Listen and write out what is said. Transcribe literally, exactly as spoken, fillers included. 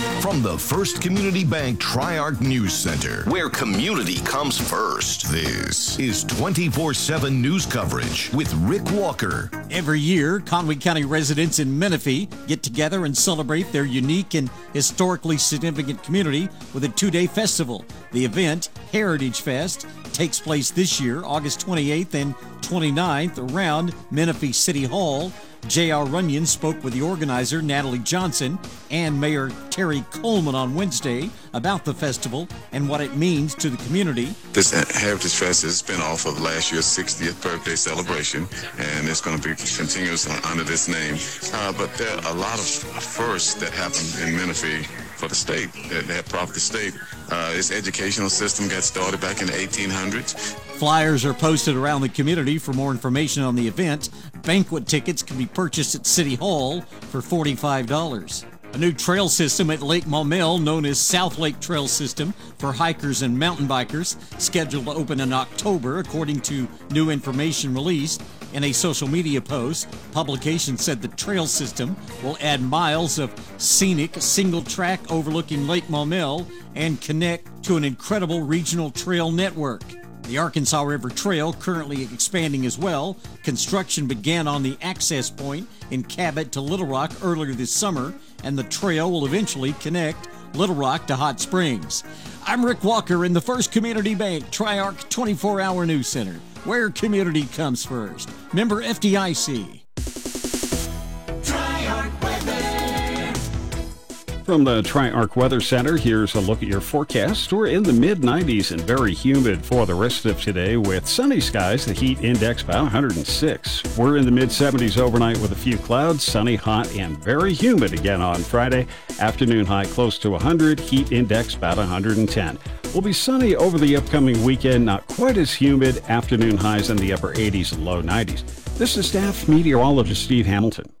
From the First Community Bank Tri-Arc News Center, where community comes first. This is twenty-four seven news coverage with Rick Walker. Every year, Conway County residents in Menifee get together and celebrate their unique and historically significant community with a two-day festival. The event, Heritage Fest, takes place this year, August twenty-eighth and twenty-ninth, around Menifee City Hall. J R. Runyon spoke with the organizer, Natalie Johnson, and Mayor Terry Coleman on Wednesday about the festival and what it means to the community. This Heritage Fest is a spin-off of last year's sixtieth birthday celebration, and it's going to be continuous under this name. Uh, but there are a lot of firsts that happened in Menifee for the state, that have profited the state. Uh, its educational system got started back in the eighteen hundreds. Flyers are posted around the community. For more information on the event, banquet tickets can be purchased at City Hall for forty-five dollars. A new trail system at Lake Maumelle, known as South Lake Trail System for hikers and mountain bikers, scheduled to open in October, according to new information released in a social media post. Publication said the trail system will add miles of scenic single track overlooking Lake Maumelle and connect to an incredible regional trail network. The Arkansas River Trail currently expanding as well. Construction began on the access point in Cabot to Little Rock earlier this summer, and the trail will eventually connect Little Rock to Hot Springs. I'm Rick Walker in the First Community Bank Tri-Arc twenty-four hour News Center, where community comes first. Member F D I C. From the Tri-Arc Weather Center, here's a look at your forecast. We're in the mid nineties and very humid for the rest of today with sunny skies, the heat index about one hundred six. We're in the mid seventies overnight with a few clouds, sunny, hot, and very humid again on Friday. Afternoon high close to one hundred, heat index about one hundred ten. We'll be sunny over the upcoming weekend, not quite as humid, afternoon highs in the upper eighties and low nineties. This is staff meteorologist Steve Hamilton.